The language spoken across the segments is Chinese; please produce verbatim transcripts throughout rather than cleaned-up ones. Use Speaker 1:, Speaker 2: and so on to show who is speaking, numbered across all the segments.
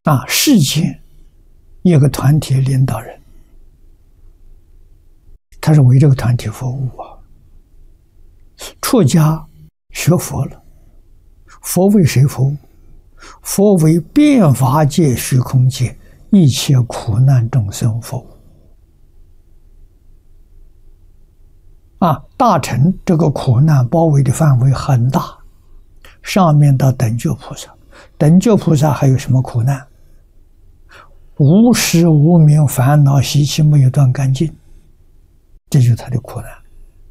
Speaker 1: 啊，世间一个团体领导人，他是为这个团体服务啊。出家学佛了，佛为谁服务？佛为遍法界、虚空界一切苦难众生服务。啊，大乘这个苦难包围的范围很大，上面到等觉菩萨，等觉菩萨还有什么苦难？无始无明烦恼习气没有断干净，这就是他的苦难。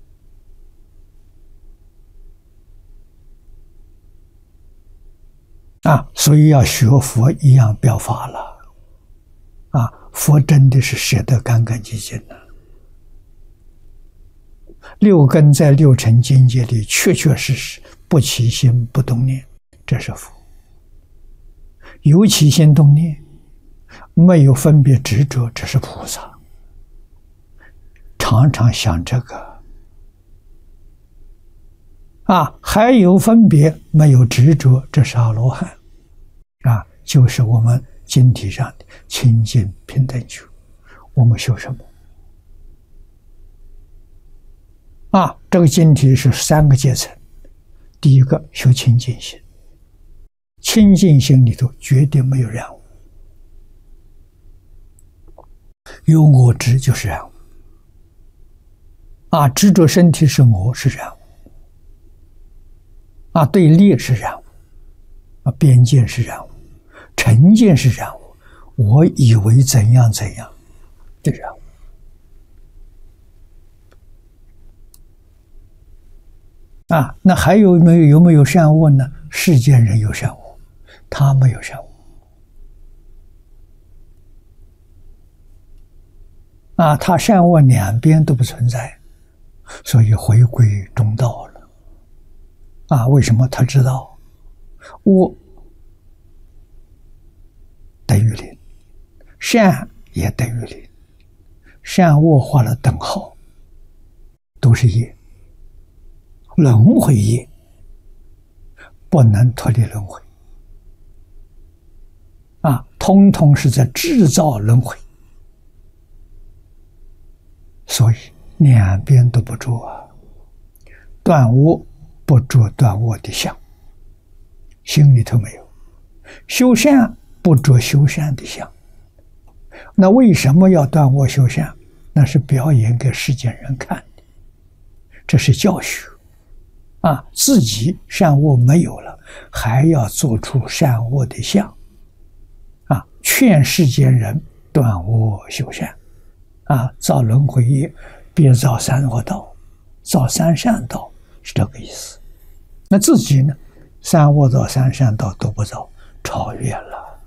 Speaker 1: 啊，所以要学佛一样表法了。啊，佛真的是舍得干干净净的。六根在六尘境界里确确实实不起心不动念，这是佛。有起心动念，没有分别执着，这是菩萨。常常想这个。啊，还有分别，没有执着，这是阿罗汉。啊，就是我们经体上的清净平等觉。我们修什么？啊，这个经体是三个阶层。第一个修清净心，清净心里头绝对没有染污，有我执就是染污。啊，执着身体是我是染污。啊，对立是染污，啊，边界是染污，成见是染污，我以为怎样怎样，这染污。啊，那还有没有有没有善恶呢？世间人有善恶，他没有善恶。啊，他善恶两边都不存在，所以回归中道了。啊，为什么？他知道恶等于零，善也等于零，善恶画了等号，都是业，轮回业，不能脱离轮回。啊，通通是在制造轮回，所以两边都不着啊，断恶。不着断恶的相，心里头没有；修善不着修善的相。那为什么要断恶修善？那是表演给世间人看的，这是教学啊！自己善恶没有了，还要做出善恶的相啊！劝世间人断恶修善啊！造轮回业，别造三恶道，造三善道，是这个意思。那自己呢？三恶道、三善道都不造，超越了，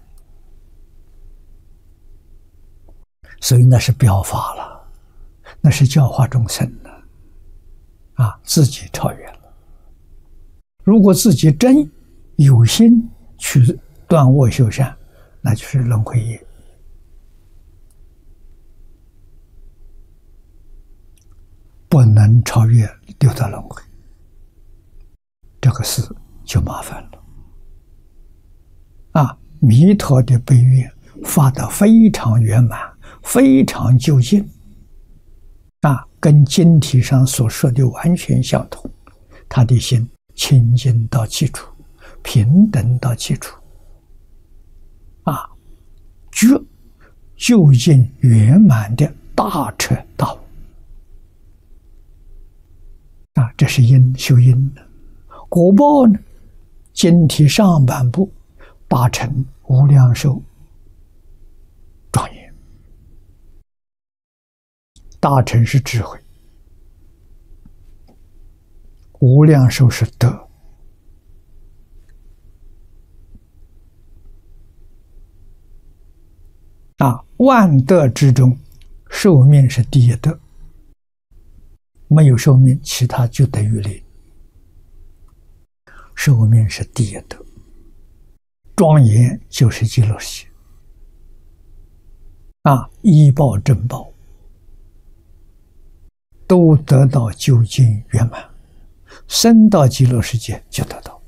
Speaker 1: 所以那是表法了，那是教化众生的，啊，自己超越了。如果自己真有心去断恶修善，那就是轮回业，不能超越六道轮回。这个事就麻烦了啊！弥陀的悲愿发得非常圆满，非常究竟啊，跟经体上所说的完全相同。他的心清净到基础，平等到基础啊，觉究竟圆满的大彻大悟啊，这是因，修因的。果报呢？经体上半部大乘无量寿庄严，大乘是智慧，无量寿是德。啊，万德之中，寿命是第一德，没有寿命，其他就等于零。寿命是第一德，庄严就是极乐世界啊，依报正报都得到究竟圆满，生到极乐世界就得到。